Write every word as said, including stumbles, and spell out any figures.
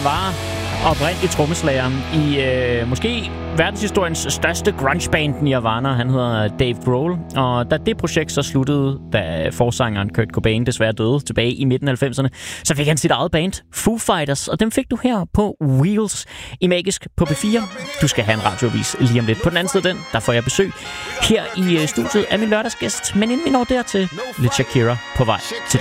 var oprindelig trommeslageren i øh, måske verdenshistoriens største grungeband Nirvana. Han hedder Dave Grohl. Og da det projekt så sluttede, da forsangeren Kurt Cobain desværre døde tilbage i midten af halvfemserne, så fik han sit eget band, Foo Fighters. Og dem fik du her på Wheels i Magisk på P fire. Du skal have en radioavis lige om lidt. På den anden side af den, der får jeg besøg her i studiet af min lørdagsgæst. Men inden vi når dertil, lidt Shakira på vej til dig.